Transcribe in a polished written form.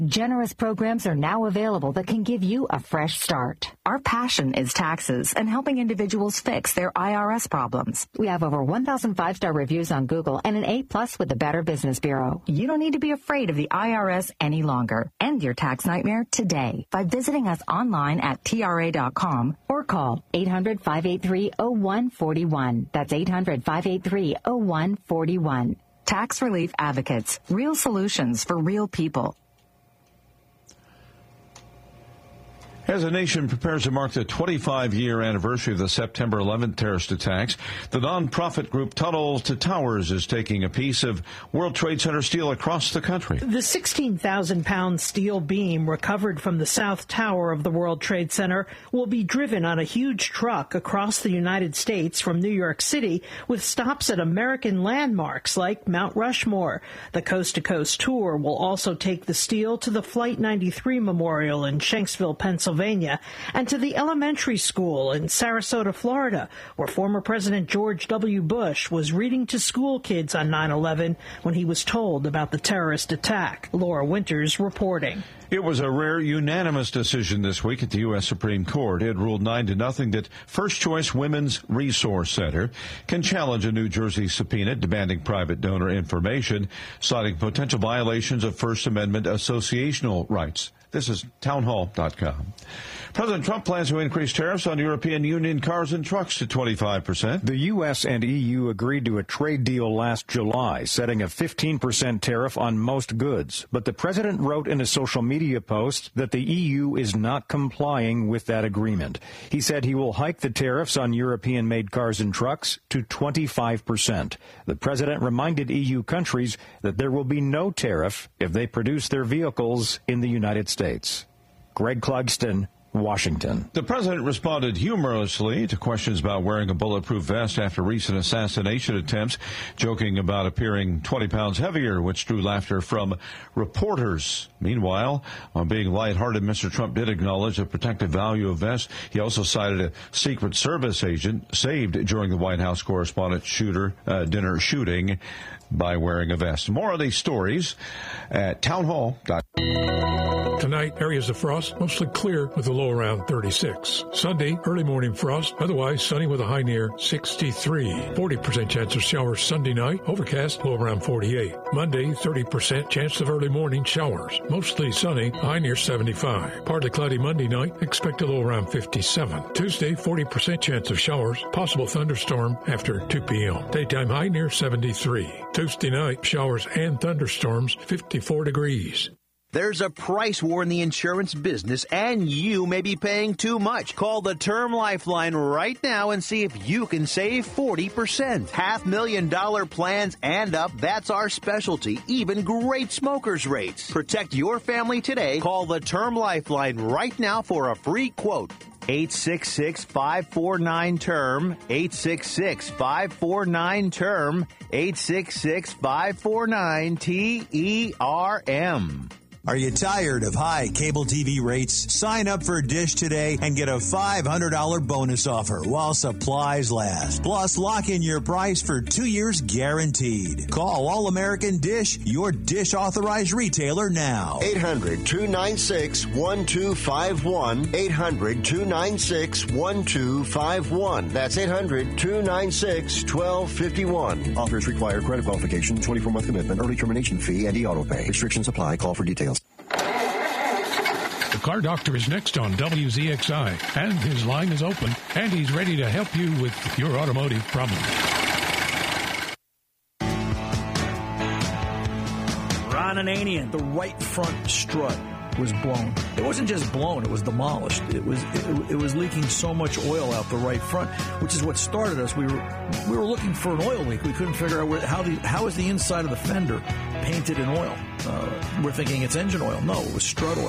Generous programs are now available that can give you a fresh start. Our passion is taxes and helping individuals fix their IRS problems. We have over 1,000 5-star reviews on Google and an A+ with the Better Business Bureau. You don't need to be afraid of the IRS any longer. End your tax nightmare today by visiting us online at TRA.com or call 800-583-0141. That's 800-583-0141. Tax Relief Advocates. Real solutions for real people. As a nation prepares to mark the 25-year anniversary of the September 11th terrorist attacks, the nonprofit group Tunnels to Towers is taking a piece of World Trade Center steel across the country. The 16,000-pound steel beam recovered from the South Tower of the World Trade Center will be driven on a huge truck across the United States from New York City, with stops at American landmarks like Mount Rushmore. The Coast to Coast tour will also take the steel to the Flight 93 Memorial in Shanksville, Pennsylvania, and to the elementary school in Sarasota, Florida, where former President George W. Bush was reading to school kids on 9/11 when he was told about the terrorist attack. Laura Winters reporting. It was a rare unanimous decision this week at the U.S. Supreme Court. It ruled 9-0 that First Choice Women's Resource Center can challenge a New Jersey subpoena demanding private donor information, citing potential violations of First Amendment associational rights. This is townhall.com. President Trump plans to increase tariffs on European Union cars and trucks to 25%. The U.S. and EU agreed to a trade deal last July, setting a 15% tariff on most goods. But the president wrote in a social media post that the EU is not complying with that agreement. He said he will hike the tariffs on European-made cars and trucks to 25%. The president reminded EU countries that there will be no tariff if they produce their vehicles in the United States. Greg Clugston, Washington. The president responded humorously to questions about wearing a bulletproof vest after recent assassination attempts, joking about appearing 20 pounds heavier, which drew laughter from reporters. Meanwhile, on being lighthearted, Mr. Trump did acknowledge the protective value of vests. He also cited a Secret Service agent saved during the White House correspondent dinner shooting by wearing a vest. More of these stories at townhall.com. Tonight, areas of frost, mostly clear with a low around 36. Sunday, early morning frost, otherwise sunny with a high near 63. 40% chance of showers Sunday night, overcast, low around 48. Monday, 30% chance of early morning showers, mostly sunny, high near 75. Partly cloudy Monday night, expect a low around 57. Tuesday, 40% chance of showers, possible thunderstorm after 2 p.m. Daytime high near 73. Tuesday night, showers and thunderstorms, 54 degrees. There's a price war in the insurance business, and you may be paying too much. Call the Term Lifeline right now and see if you can save 40%. $500,000 plans and up, that's our specialty. Even great smokers' rates. Protect your family today. Call the Term Lifeline right now for a free quote. 866-549-TERM, 866-549-TERM, 866-549-TERM. Are you tired of high cable TV rates? Sign up for Dish today and get a $500 bonus offer while supplies last. Plus, lock in your price for 2 years guaranteed. Call All American Dish, your Dish authorized retailer now. 800-296-1251. 800-296-1251. That's 800-296-1251. Offers require credit qualification, 24-month commitment, early termination fee, and e-auto pay. Restrictions apply. Call for details. The Car Doctor is next on WZXI, and his line is open, and he's ready to help you with your automotive problems. Ron Ananian, the right front strut was blown. It wasn't just blown, it was demolished. It was leaking so much oil out the right front, which is what started us. We were looking for an oil leak. We couldn't figure out how is the inside of the fender painted in oil. We're thinking it's engine oil. No, it was strut oil.